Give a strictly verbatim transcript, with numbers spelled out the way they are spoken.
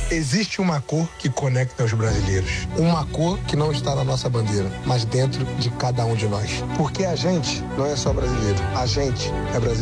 Existe uma cor que conecta os brasileiros. Uma cor que não está na nossa bandeira, mas dentro de cada um de nós. Porque a gente não é só brasileiro. A gente é brasileiro.